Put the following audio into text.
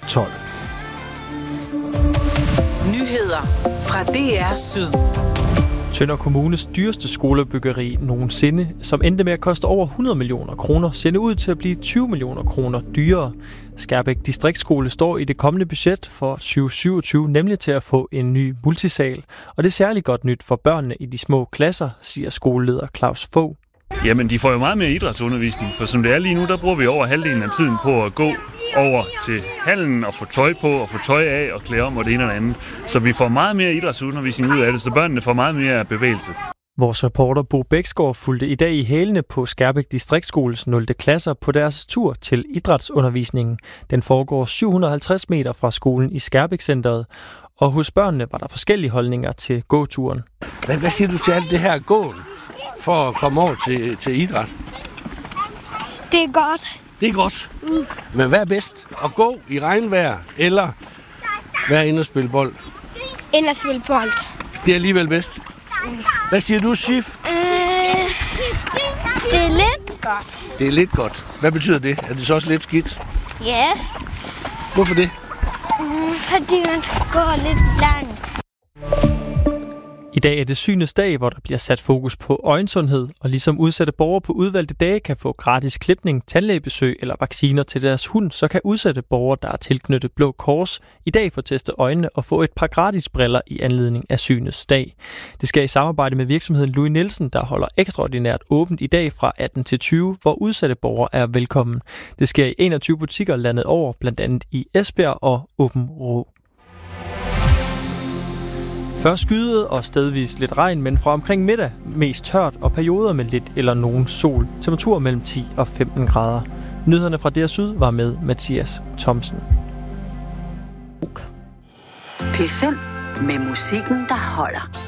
12. Nyheder fra DR Syd. Tønder Kommunes dyreste skolebyggeri nogensinde, som endte med at koste over 100 millioner kroner, ser ud til at blive 20 millioner kroner dyrere. Skærbæk Distriktsskole står i det kommende budget for 2027 nemlig til at få en ny multisal. Og det er særlig godt nyt for børnene i de små klasser, siger skoleleder Claus Fogh. Jamen, de får jo meget mere idrætsundervisning, for som det er lige nu, der bruger vi over halvdelen af tiden på at gå over til hallen og få tøj på og få tøj af og klæde om og det ene eller andet. Så vi får meget mere idrætsundervisning ud af det, så børnene får meget mere bevægelse. Vores reporter Bo Bæksgaard fulgte i dag i hælene på Skærbæk Distriktsskoles 0. klasser på deres tur til idrætsundervisningen. Den foregår 750 meter fra skolen i Skærbæk-centret, og hos børnene var der forskellige holdninger til gåturen. Hvad siger du til alt det her gåen for at komme over til idræt? Det er godt. Det er godt. Men hvad er bedst? At gå i regnvejr eller være inde og spille bold? Ind og spille bold. Det er alligevel bedst. Hvad siger du, Sif? Det er lidt godt. Det er lidt godt. Hvad betyder det? Er det så også lidt skidt? Ja. Hvorfor det? Fordi man skal gå lidt langt. I dag er det Synets dag, hvor der bliver sat fokus på øjensundhed, og ligesom udsatte borgere på udvalgte dage kan få gratis klipning, tandlægebesøg eller vacciner til deres hund, så kan udsatte borgere, der er tilknyttet Blå Kors, i dag få testet øjnene og få et par gratis briller i anledning af Synets dag. Det sker i samarbejde med virksomheden Louis Nielsen, der holder ekstraordinært åbent i dag fra 18 til 20, hvor udsatte borgere er velkommen. Det sker i 21 butikker landet over, blandt andet i Esbjerg og Aabenraa. Først skyde og stedvis lidt regn, men fra omkring middag mest tørt og perioder med lidt eller nogen sol. Temperatur mellem 10 og 15 grader. Nyhederne fra DR Syd var med Mathias Thomsen. P5 med musikken, der holder.